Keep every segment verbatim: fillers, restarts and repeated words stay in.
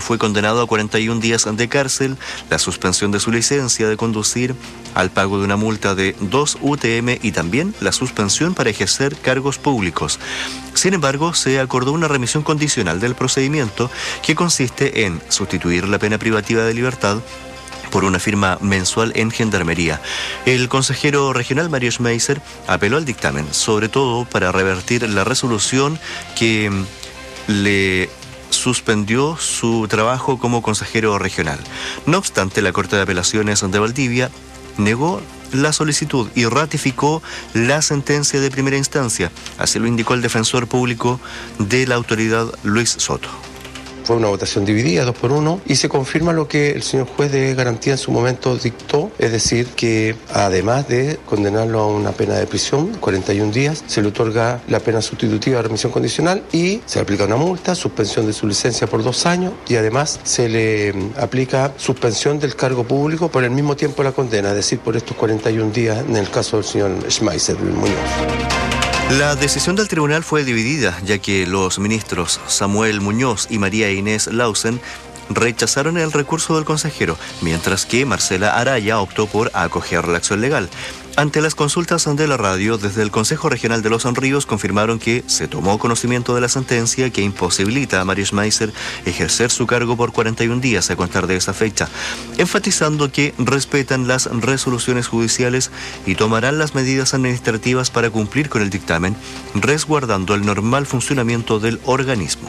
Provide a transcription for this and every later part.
fue condenado a cuarenta y un días de cárcel, la suspensión de su licencia de conducir, al pago de una multa de dos U T M y también la suspensión para ejercer cargos públicos. Sin embargo, se acordó una remisión condicional del procedimiento que consiste en sustituir la pena privativa de libertad por una firma mensual en Gendarmería. El consejero regional Mario Schmeiser apeló al dictamen, sobre todo para revertir la resolución que le suspendió su trabajo como consejero regional. No obstante, la Corte de Apelaciones de Valdivia negó la solicitud y ratificó la sentencia de primera instancia. Así lo indicó el defensor público de la autoridad, Luis Soto. Fue una votación dividida, dos por uno, y se confirma lo que el señor juez de garantía en su momento dictó, es decir, que además de condenarlo a una pena de prisión, cuarenta y un días, se le otorga la pena sustitutiva de remisión condicional y se le aplica una multa, suspensión de su licencia por dos años y además se le aplica suspensión del cargo público por el mismo tiempo de la condena, es decir, por estos cuarenta y un días en el caso del señor Schmeiser Muñoz. La decisión del tribunal fue dividida, ya que los ministros Samuel Muñoz y María Inés Lausen rechazaron el recurso del consejero, mientras que Marcela Araya optó por acoger la acción legal. Ante las consultas de la radio, desde el Consejo Regional de Los Ríos confirmaron que se tomó conocimiento de la sentencia que imposibilita a Mario Schmeiser ejercer su cargo por cuarenta y un días a contar de esa fecha, enfatizando que respetan las resoluciones judiciales y tomarán las medidas administrativas para cumplir con el dictamen, resguardando el normal funcionamiento del organismo.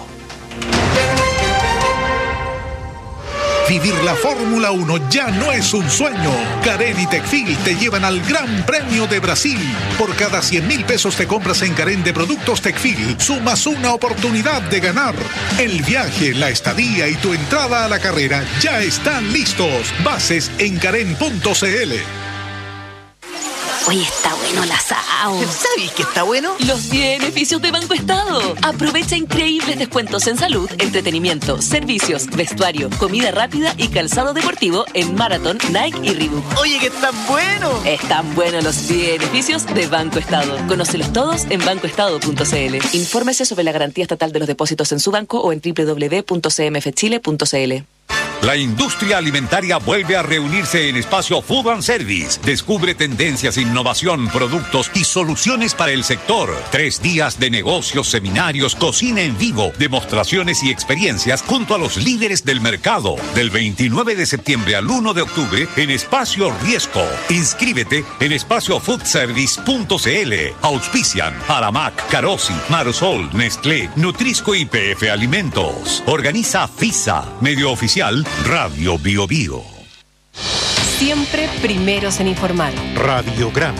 Vivir la Fórmula uno ya no es un sueño. Carén y Tecfil te llevan al Gran Premio de Brasil. Por cada cien mil pesos te compras en Carén de productos Tecfil, sumas una oportunidad de ganar. El viaje, la estadía y tu entrada a la carrera ya están listos. Bases en carén punto c l. Oye, está bueno el asado. ¿Sabes qué está bueno? Los beneficios de Banco Estado. Aprovecha increíbles descuentos en salud, entretenimiento, servicios, vestuario, comida rápida y calzado deportivo en Marathon, Nike y Reebok. Oye, que están buenos. Están buenos los beneficios de Banco Estado. Conócelos todos en banco estado punto c l. Infórmese sobre la garantía estatal de los depósitos en su banco o en doble u doble u doble u punto c m f chile punto c l. La industria alimentaria vuelve a reunirse en Espacio Food and Service. Descubre tendencias, innovación, productos y soluciones para el sector. Tres días de negocios, seminarios, cocina en vivo, demostraciones y experiencias junto a los líderes del mercado. Del veintinueve de septiembre al uno de octubre en Espacio Riesco. Inscríbete en espacio food service punto c l. Auspician Aramac, Carosi, Marosol, Nestlé, Nutrisco y P F Alimentos. Organiza FISA, medio oficial Radio Bio Bio. Siempre primeros en informar. Radiograma.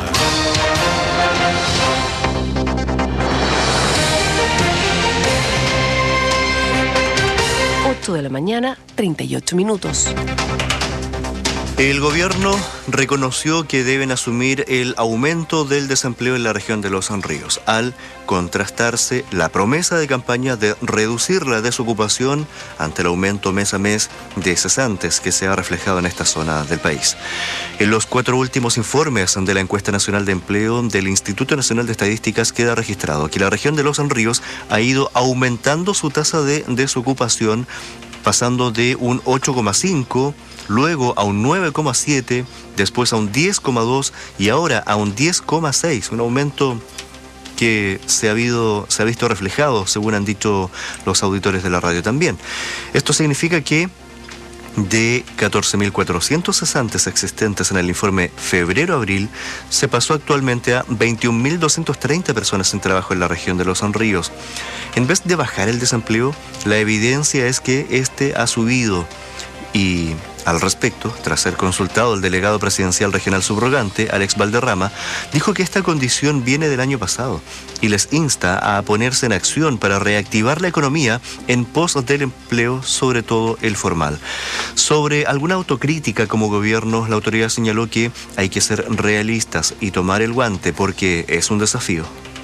ocho de la mañana, treinta y ocho minutos. El gobierno reconoció que deben asumir el aumento del desempleo en la región de Los Ríos, al contrastarse la promesa de campaña de reducir la desocupación ante el aumento mes a mes de cesantes que se ha reflejado en esta zona del país. En los cuatro últimos informes de la Encuesta Nacional de Empleo del Instituto Nacional de Estadísticas queda registrado que la región de Los Ríos ha ido aumentando su tasa de desocupación, pasando de un ocho coma cinco, luego a un nueve coma siete, después a un diez coma dos y ahora a un diez coma seis, un aumento que se ha, habido, se ha visto reflejado, según han dicho los auditores de la radio también. Esto significa que de catorce mil cuatrocientos cesantes existentes en el informe febrero-abril, se pasó actualmente a veintiún mil doscientas treinta personas sin trabajo en la región de Los Ríos. En vez de bajar el desempleo, la evidencia es que este ha subido. Y al respecto, tras ser consultado, el delegado presidencial regional subrogante, Alex Valderrama, dijo que esta condición viene del año pasado y les insta a ponerse en acción para reactivar la economía en pos del empleo, sobre todo el formal. Sobre alguna autocrítica como gobierno, la autoridad señaló que hay que ser realistas y tomar el guante porque es un desafío.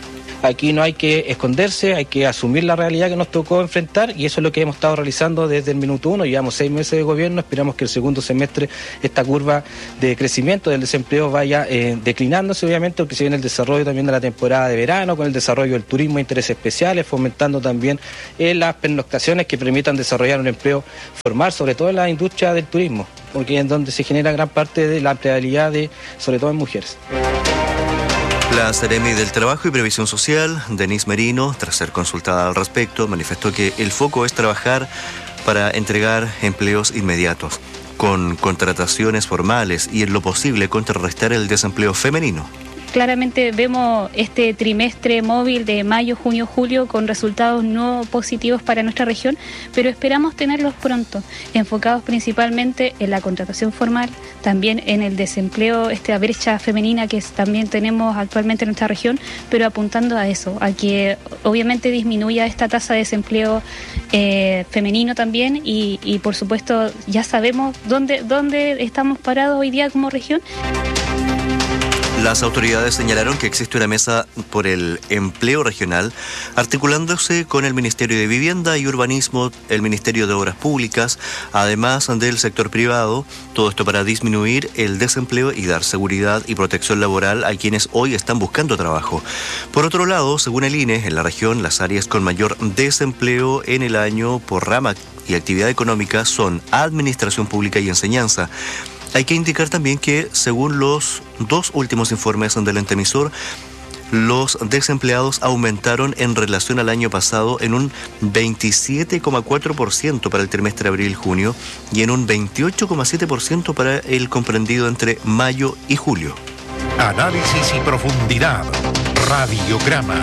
Aquí no hay que esconderse, hay que asumir la realidad que nos tocó enfrentar, y eso es lo que hemos estado realizando desde el minuto uno. Llevamos seis meses de gobierno, esperamos que el segundo semestre esta curva de crecimiento del desempleo vaya eh, declinándose, obviamente, porque se viene el desarrollo también de la temporada de verano, con el desarrollo del turismo de intereses especiales, fomentando también eh, las pernoctaciones que permitan desarrollar un empleo formal, sobre todo en la industria del turismo, porque es donde se genera gran parte de la empleabilidad, de, sobre todo en mujeres. La Seremi del Trabajo y Previsión Social, Denise Merino, tras ser consultada al respecto, manifestó que el foco es trabajar para entregar empleos inmediatos, con contrataciones formales y en lo posible contrarrestar el desempleo femenino. Claramente vemos este trimestre móvil de mayo, junio, julio con resultados no positivos para nuestra región, pero esperamos tenerlos pronto, enfocados principalmente en la contratación formal, también en el desempleo, esta brecha femenina que también tenemos actualmente en nuestra región, pero apuntando a eso, a que obviamente disminuya esta tasa de desempleo eh, femenino también y, y por supuesto ya sabemos dónde, dónde estamos parados hoy día como región. Las autoridades señalaron que existe una mesa por el empleo regional, articulándose con el Ministerio de Vivienda y Urbanismo, el Ministerio de Obras Públicas, además del sector privado, todo esto para disminuir el desempleo y dar seguridad y protección laboral a quienes hoy están buscando trabajo. Por otro lado, según el I N E, en la región las áreas con mayor desempleo en el año por rama y actividad económica son Administración Pública y Enseñanza. Hay que indicar también que, según los dos últimos informes del ente emisor, los desempleados aumentaron en relación al año pasado en un veintisiete coma cuatro por ciento para el trimestre abril-junio y en un veintiocho coma siete por ciento para el comprendido entre mayo y julio. Análisis y profundidad. Radiograma.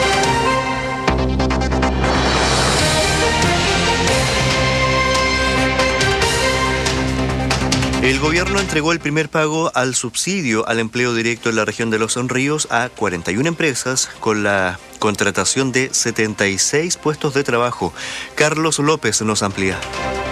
El gobierno entregó el primer pago al subsidio al empleo directo en la región de Los Ríos a cuarenta y una empresas con la contratación de setenta y seis puestos de trabajo. Carlos López nos amplía.